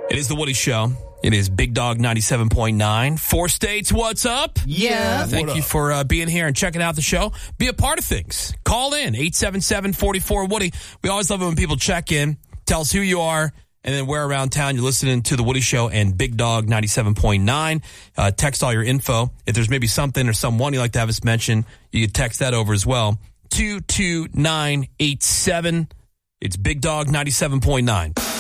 It is the Woody Show. It is Big Dog 97.9. 4 states, what's up? Yeah. Thank you for being here and checking out the show. Be a part of things. Call in, 877-44-WOODY. We always love it when people check in, tell us who you are, and then where around town you're listening to the Woody Show and Big Dog 97.9. Text all your info. If there's maybe something or someone you'd like to have us mention, you can text that over as well. 22987. It's Big Dog 97.9.